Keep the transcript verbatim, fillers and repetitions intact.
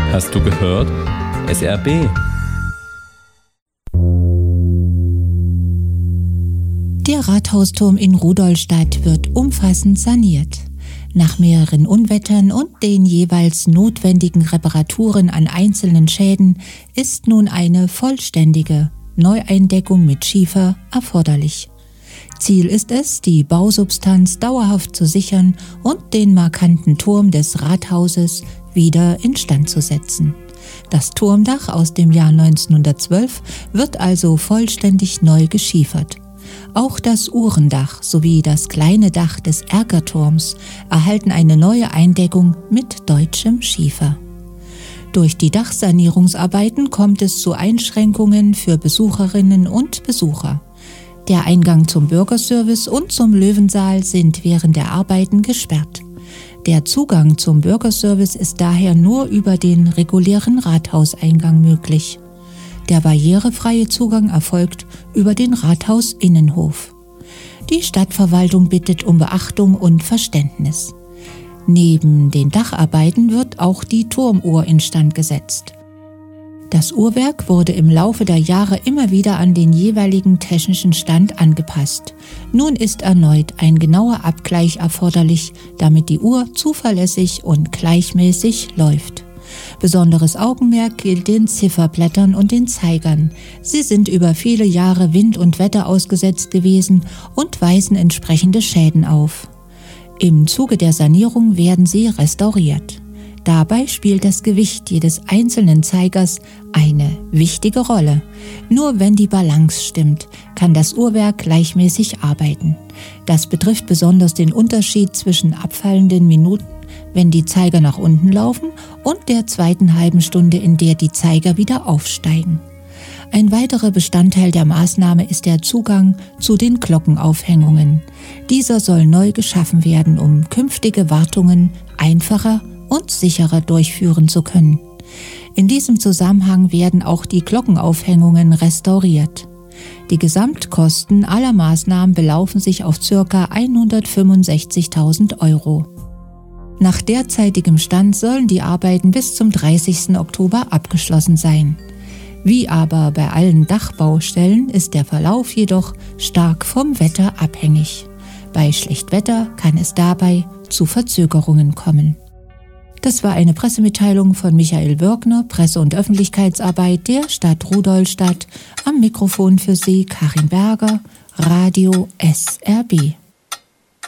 Hast du gehört? S R B. Der Rathausturm in Rudolstadt wird umfassend saniert. Nach mehreren Unwettern und den jeweils notwendigen Reparaturen an einzelnen Schäden ist nun eine vollständige Neueindeckung mit Schiefer erforderlich. Ziel ist es, die Bausubstanz dauerhaft zu sichern und den markanten Turm des Rathauses wieder instand zu setzen. Das Turmdach aus dem Jahr neunzehnhundertzwölf wird also vollständig neu geschiefert. Auch das Uhrendach sowie das kleine Dach des Erkerturms erhalten eine neue Eindeckung mit deutschem Schiefer. Durch die Dachsanierungsarbeiten kommt es zu Einschränkungen für Besucherinnen und Besucher. Der Eingang zum Bürgerservice und zum Löwensaal sind während der Arbeiten gesperrt. Der Zugang zum Bürgerservice ist daher nur über den regulären Rathauseingang möglich. Der barrierefreie Zugang erfolgt über den Rathaus-Innenhof. Die Stadtverwaltung bittet um Beachtung und Verständnis. Neben den Dacharbeiten wird auch die Turmuhr instand gesetzt. Das Uhrwerk wurde im Laufe der Jahre immer wieder an den jeweiligen technischen Stand angepasst. Nun ist erneut ein genauer Abgleich erforderlich, damit die Uhr zuverlässig und gleichmäßig läuft. Besonderes Augenmerk gilt den Zifferblättern und den Zeigern. Sie sind über viele Jahre Wind und Wetter ausgesetzt gewesen und weisen entsprechende Schäden auf. Im Zuge der Sanierung werden sie restauriert. Dabei spielt das Gewicht jedes einzelnen Zeigers eine wichtige Rolle. Nur wenn die Balance stimmt, kann das Uhrwerk gleichmäßig arbeiten. Das betrifft besonders den Unterschied zwischen abfallenden Minuten, wenn die Zeiger nach unten laufen, und der zweiten halben Stunde, in der die Zeiger wieder aufsteigen. Ein weiterer Bestandteil der Maßnahme ist der Zugang zu den Glockenaufhängungen. Dieser soll neu geschaffen werden, um künftige Wartungen einfacher und sicherer durchführen zu können. In diesem Zusammenhang werden auch die Glockenaufhängungen restauriert. Die Gesamtkosten aller Maßnahmen belaufen sich auf ca. hundertfünfundsechzigtausend Euro. Nach derzeitigem Stand sollen die Arbeiten bis zum dreißigsten Oktober abgeschlossen sein. Wie aber bei allen Dachbaustellen ist der Verlauf jedoch stark vom Wetter abhängig. Bei Schlechtwetter kann es dabei zu Verzögerungen kommen. Das war eine Pressemitteilung von Michael Wirkner, Presse- und Öffentlichkeitsarbeit der Stadt Rudolstadt. Am Mikrofon für Sie Karin Berger, Radio S R B.